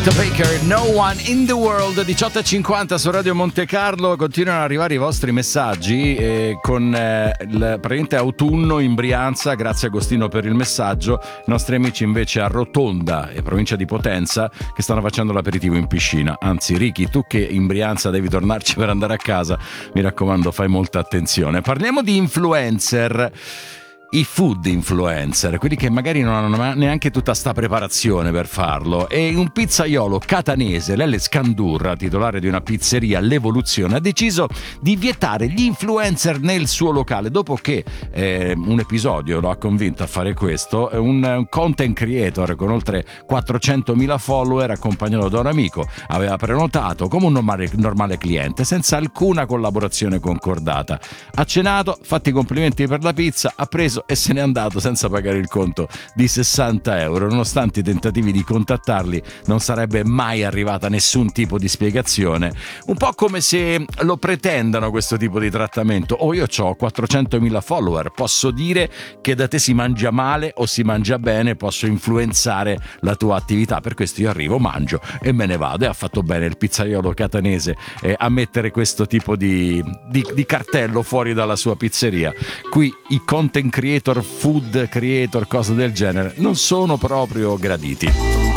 Chet Baker, No One in the World, 18:50 su Radio Monte Carlo. Continuano ad arrivare i vostri messaggi con il praticamente autunno in Brianza. Grazie Agostino per il messaggio. I nostri amici invece a Rotonda e provincia di Potenza che stanno facendo l'aperitivo in piscina. Anzi Ricky, tu che in Brianza devi tornarci per andare a casa, mi raccomando fai molta attenzione. Parliamo di influencer. I food influencer, quelli che magari non hanno neanche tutta sta preparazione per farlo. E un pizzaiolo catanese, Lele Scandurra, titolare di una pizzeria L'Evoluzione, ha deciso di vietare gli influencer nel suo locale dopo che un episodio lo ha convinto a fare questo. Un content creator con oltre 400.000 follower, accompagnato da un amico, aveva prenotato come un normale cliente senza alcuna collaborazione concordata. Ha cenato, fatti i complimenti per la pizza, ha preso e se n'è andato senza pagare il conto di 60 euro. Nonostante i tentativi di contattarli non sarebbe mai arrivata nessun tipo di spiegazione. Un po' come se lo pretendano questo tipo di trattamento. Io ho 400.000 follower, posso dire che da te si mangia male o si mangia bene, posso influenzare la tua attività, per questo io arrivo, mangio e me ne vado. E ha fatto bene il pizzaiolo catanese a mettere questo tipo di cartello fuori dalla sua pizzeria. Qui i content creator, food creator, cose del genere non sono proprio graditi.